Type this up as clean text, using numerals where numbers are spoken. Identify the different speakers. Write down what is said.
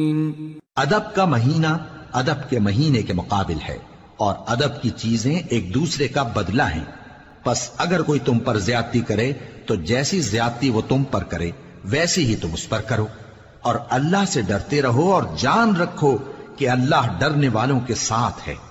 Speaker 1: अदब का महीना अदब के महीने के मुकाबिल है और अदब की चीजें एक दूसरे का बदला हैं। बस अगर कोई तुम पर ज्यादती करे तो जैसी ज्यादती वो तुम पर करे वैसी ही तुम उस पर करो, और अल्लाह से डरते रहो और जान रखो कि अल्लाह डरने वालों के साथ है।